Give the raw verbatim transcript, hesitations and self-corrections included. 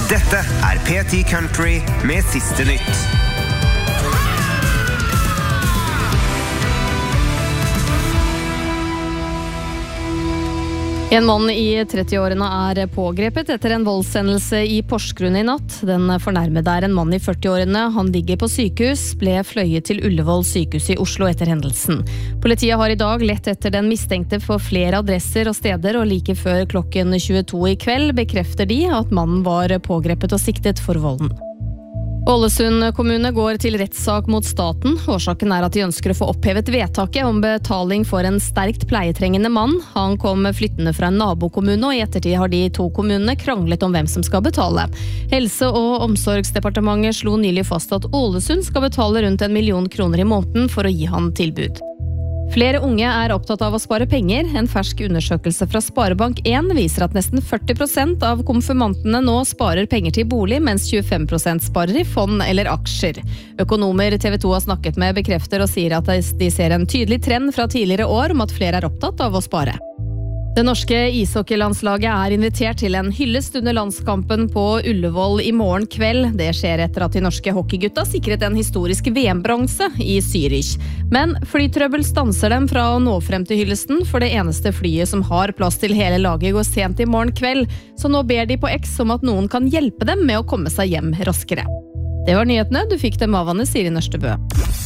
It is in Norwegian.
Dette er P ti Country med siste nytt. En mann i trettiårene er pågrepet etter en voldshendelse i Porsgrunn i natt. Den fornærmede er en mann i førtiårene. Han ligger på sykehus, ble fløyet til Ullevål sykehus i Oslo etter hendelsen. Politiet har i dag lett etter den mistenkte for flere adresser og steder, og like før klokken tjueto i kveld bekrefter de at mannen var pågrepet og siktet for volden. Ålesund kommune går til rettssak mot staten. Årsaken er at de ønsker å få opphevet vedtaket om betaling for en sterkt pleietrengende mann. Han kom flyttende fra en nabokommune, og i ettertid har de to kommunene kranglet om hvem som skal betale. Helse- og omsorgsdepartementet slo nylig fast at Ålesund skal betale rundt en million kroner i måneden for å gi han tilbud. Flere unge er opptatt av å spare penger. En fersk undersøkelse fra Sparebank en viser at nesten førti prosent av konfirmantene nå sparer penger til bolig, mens tjuefem prosent sparer i fond eller aksjer. Økonomer T V to har snakket med bekrefter og sier at de ser en tydelig trend fra tidligere år om at flere er opptatt av å spare. Det norske ishockeylandslaget er invitert til en hyllest under landskampen på Ullevål i morgen kveld. Det skjer etter at de norske hockeygutta sikret en historisk V M-bronse i Zürich. Men flytrøbbel stanser dem fra å nå frem til hyllesten, for det eneste flyet som har plass til hele laget går sent i morgen kveld, så nå ber de på X om at noen kan hjelpe dem med å komme seg hjem raskere. Det var nyhetene. Du fikk dem av Anne Siri Nørstebø.